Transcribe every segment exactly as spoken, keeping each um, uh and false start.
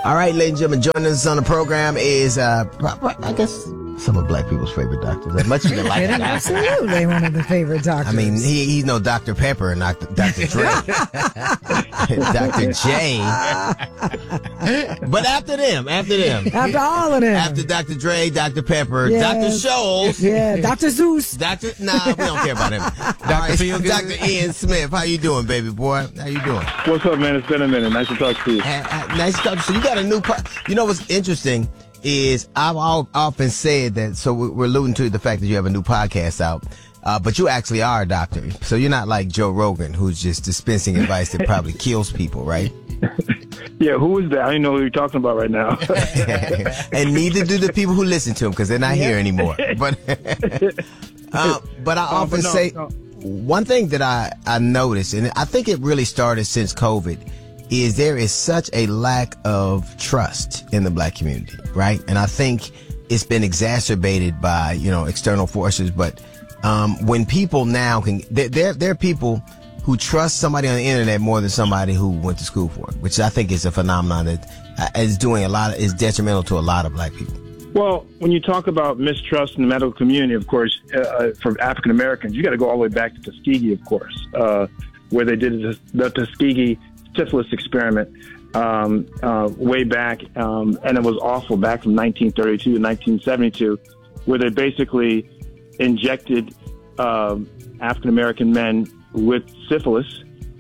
All right, ladies and gentlemen, joining us on the program is, uh, I guess, some of black people's favorite doctors. As much as you like it. Absolutely one of the favorite doctors. I mean, he, he's no Doctor Pepper and Doctor Dre. Doctor J. But after them, after them. After all of them. After Doctor Dre, Doctor Pepper, Yes. Doctor Scholes. Yeah, Doctor Zeus. Doctor, nah, we don't care about him. Doctor Right, Doctor Ian Smith, how you doing, baby boy? How you doing? What's up, man? It's been a minute. Nice to talk to you. Uh, uh, nice to talk to you. So you got a new, po- you know what's interesting is I've all, often said that, so we're alluding to the fact that you have a new podcast out, uh, but you actually are a doctor. So you're not like Joe Rogan, who's just dispensing advice that probably kills people, right? Yeah, who is that? I don't know who you're talking about right now. And neither do the people who listen to him because they're not here anymore. But, uh, but I Uh, often but no, say no. one thing that I, I noticed, and I think it really started since COVID, is there is such a lack of trust in the black community, right? And I think it's been exacerbated by, you know, external forces. But um, when people now can, there, there, there are people who trust somebody on the internet more than somebody who went to school for it, which I think is a phenomenon that uh, is doing a lot of, is detrimental to a lot of black people. Well, when you talk about mistrust in the medical community, of course, uh, for African Americans, you got to go all the way back to Tuskegee, of course, uh, where they did the, the Tuskegee syphilis experiment um, uh, way back, um, and it was awful back from nineteen thirty-two to nineteen seventy-two, where they basically injected um, African American men with syphilis,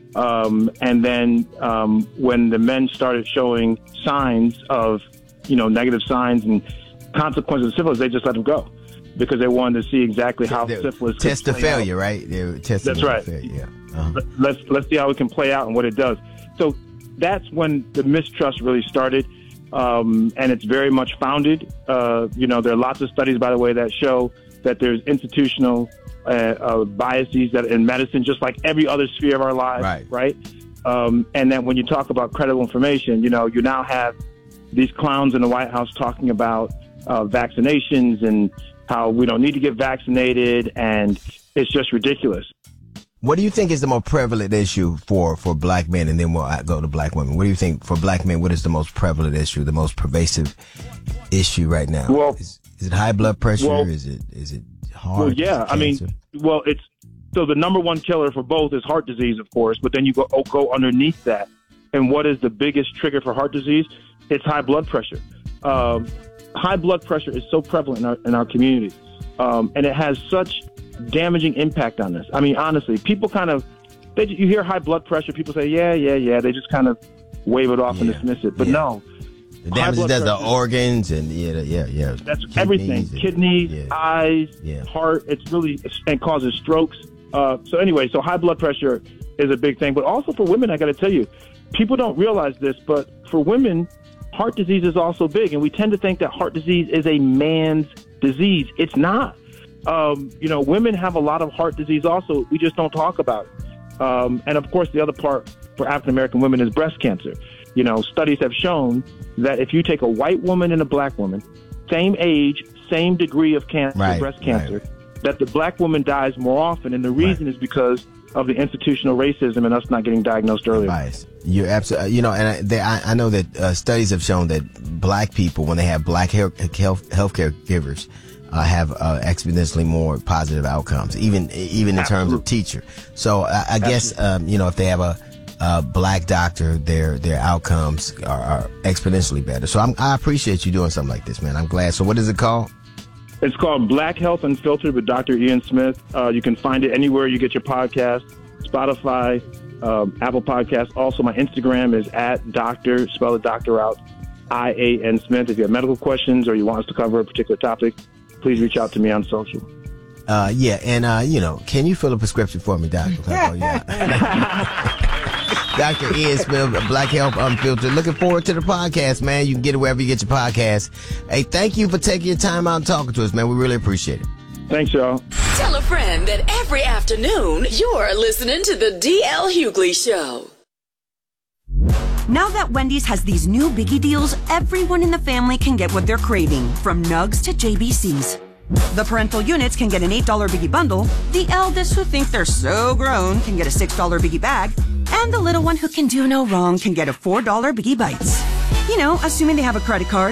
um, and then um, when the men started showing signs of, you know, negative signs and consequences of syphilis, they just let them go because they wanted to see exactly how They're, syphilis test the could play failure, out. right? They were testing That's the right. failure, yeah. Uh-huh. Let's let's see how it can play out and what it does. So that's when the mistrust really started, um, and it's very much founded. Uh, you know, there are lots of studies, by the way, that show that there's institutional uh, uh, biases that in medicine, just like every other sphere of our lives, Right. right? Um, and then when you talk about credible information, you know, you now have these clowns in the White House talking about uh, vaccinations and how we don't need to get vaccinated, and it's just ridiculous. What do you think is the most prevalent issue for, for black men, and then we'll go to black women? What do you think for black men? What is the most prevalent issue, the most pervasive issue right now? Well, is, is it high blood pressure? well, is it is it heart? Well, Is yeah, it I mean, cancer? well, it's so the number one killer for both is heart disease, of course, but then you go oh, go underneath that, and what is the biggest trigger for heart disease? It's high blood pressure. Um, high blood pressure is so prevalent in our in our community, um, and it has such damaging impact on us. I mean, honestly, people kind of, they, you hear high blood pressure, people say, yeah, yeah, yeah. They just kind of wave it off Yeah, and dismiss it. But yeah. no. The high damage blood does the pressure- organs and yeah, the- yeah, yeah. That's Kidneys everything. and- Kidneys, yeah. eyes, Yeah. heart. It's really, and causes strokes. Uh, so anyway, so high blood pressure is a big thing. But also for women, I got to tell you, people don't realize this, but for women, heart disease is also big. And we tend to think that heart disease is a man's disease. It's not. Um, you know, women have a lot of heart disease also. We just don't talk about it. Um, and of course, the other part for African-American women is breast cancer. You know, studies have shown that if you take a white woman and a black woman, same age, same degree of cancer, Right, breast cancer, right. that the black woman dies more often. And the reason Right. is because of the institutional racism and us not getting diagnosed earlier. Bias. You're absolutely, you know, and I, they, I, I know that uh, studies have shown that black people, when they have black health, health healthcare givers, uh, have uh, exponentially more positive outcomes, even even in terms of teacher. So I, I guess um, you know, if they have a, a black doctor, their their outcomes are, are exponentially better. So I'm, I appreciate you doing something like this, man. I'm glad. So what is it called? It's called Black Health Unfiltered with Doctor Ian Smith. Uh, you can find it anywhere you get your podcast, Spotify, um, Apple Podcasts. Also, my Instagram is at Doctor, spell the doctor out, I A N Smith. If you have medical questions or you want us to cover a particular topic, please reach out to me on social. Uh, yeah, and uh, you know, can you fill a prescription for me, doctor? Oh, yeah. Doctor Ian Smith, Black Health Unfiltered. Looking forward to the podcast, man. You can get it wherever you get your podcast. Hey, thank you for taking your time out and talking to us, man. We really appreciate it. Thanks, y'all. Tell a friend that every afternoon you're listening to the D L Hughley Show. Now that Wendy's has these new biggie deals, everyone in the family can get what they're craving, from nugs to J B Cs. The parental units can get an eight dollar biggie bundle, the eldest who think they're so grown can get a six dollar biggie bag, and the little one who can do no wrong can get a four dollar biggie bites. You know, assuming they have a credit card.